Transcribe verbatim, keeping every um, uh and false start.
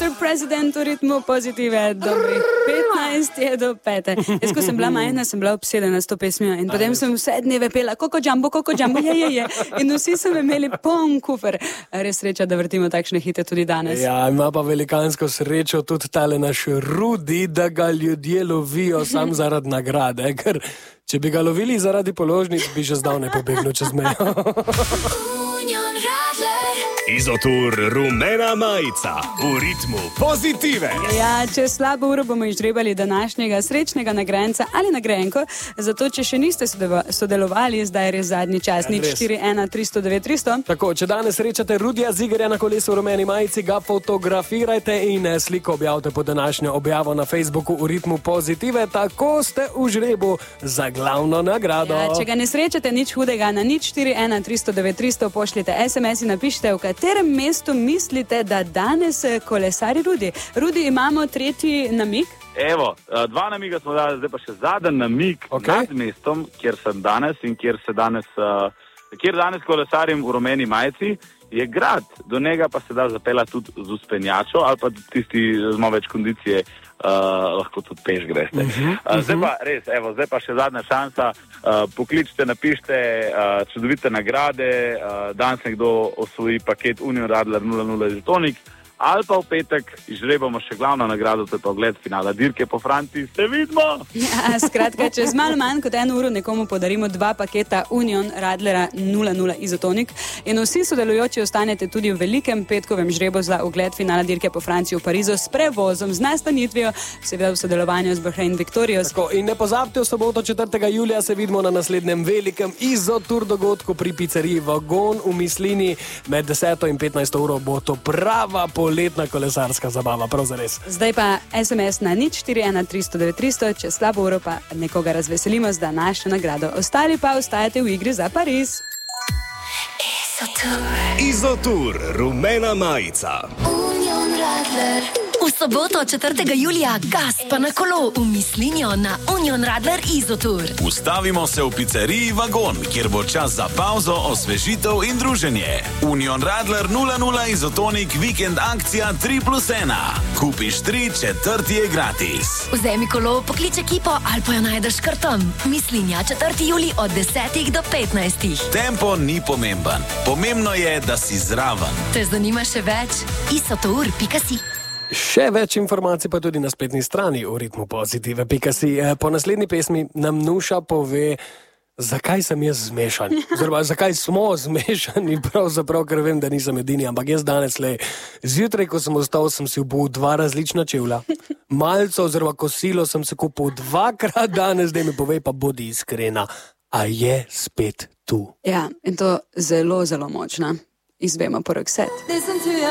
mister President v ritmu pozitive, dobrih petnajst je do pete. Jaz, ko sem bila majhna, sem bila obsedena s to pesmijo in potem sem vse dneve pela Koko Jumbo, Koko Jumbo, je, je, je. In vsi so imeli poln kufer. Res sreča, da vrtimo takšne hite tudi danes. Ja, ima pa velikansko srečo tudi tale naš Rudi, da ga ljudje lovijo sam zaradi nagrade, ker če bi ga lovili zaradi položnic, bi že zdavnaj pobegnil čez mejo. Izotur rumena majica v ritmu pozitive. Ja, čez slabo uro bomo izžrebali današnjega srečnega nagrajenca ali nagrajenko, zato če še niste sodelovali, zdaj je res zadnji čas. Nič štiri ena tristo devet tristo. Tako, če danes srečate Rudija Zigerja na kolesu v rumeni majici, ga fotografirajte in sliko objavite po današnjo objavo na Facebooku v ritmu pozitive, tako ste v žrebu za glavno nagrado. Ja, če ga ne srečate, nič hudega, na nič štiri ena tristo devet tristo pošljite es em es in napišite, v katerem mestu mislite, da danes kolesari Rudi. Rudi, imamo tretji namig. Evo, dva namiga smo dali, zdaj pa še zadnji namig okay. nad mestom, kjer sem danes in kjer se danes, kjer danes kolesarim v rumeni majici, je grad. Do njega pa se da zapela tudi z uspenjačo ali pa tisti z malo več kondicije uh, lahko tudi peš greste. Uh-huh, uh, zdaj pa res, evo, zdaj pa še zadnja šansa, uh, pokličite, napišite uh, čudovite nagrade, uh, danes nekdo osvoji paket Union Radler nula nula Izotonik, ali pa v petek izžrebamo še glavno nagrado, to je pa ogled finala dirke po Franciji. Se vidimo! Ja, skratka, čez malo manj kot eno uro nekomu podarimo dva paketa Union Radlera nula nula Izotonik in vsi sodelujoči ostanete tudi v velikem petkovem žrebu za ogled finala dirke po Franciji v Parizu s prevozom, z nastanitvijo, seveda v sodelovanju z Bahrain Victorious. Tako, in ne pozabite, v soboto četrtega julija se vidimo na naslednjem velikem Izotur dogodku pri pizzeriji Vagon v Mislini. Med deseto in petnajsto uro bo to prava letna kolesarska zabava, prav zares. Zdaj pa es em es na nič štiri ena tristo devet tristo, čez slabo uro pa nekoga razveselimo z današnjo nagrado. Ostali pa ostajate v igri za Pariz. Izotur. Izotur, rumena majica. Union Radler. V soboto četrtega julija gas pa na kolo v Mislinjo na Union Radler Izotur. Ustavimo se v pizzeriji Vagon, kjer bo čas za pauzo, osvežitev in druženje. Union Radler nula nula Izotonik vikend akcija tri plus ena. Kupiš tri, četrti je gratis. Vzemi kolo, poklič ekipo ali pa jo najdeš kar tam. Mislinja četrtega julija od desetih do petnajstih. Tempo ni pomemben. Pomembno je, da si zraven. Te zanima še več? izotur pika si. Še več informacij pa tudi na spletni strani v ritmu pozitive pika si. Po naslednji pesmi nam Nuša pove, zakaj sem jaz zmešan. Oziroma, zakaj smo zmešani, pravzaprav, ker vem, da nisem edini, ampak jaz danes le. Zjutraj, ko sem ostal, sem si obul dva različna čevlja. Malco oziroma kosilo sem se kupil dvakrat danes, da mi povej, pa bodi iskrena, a je spet tu. Ja, in to zelo, zelo močna. Izvemo po Roxette.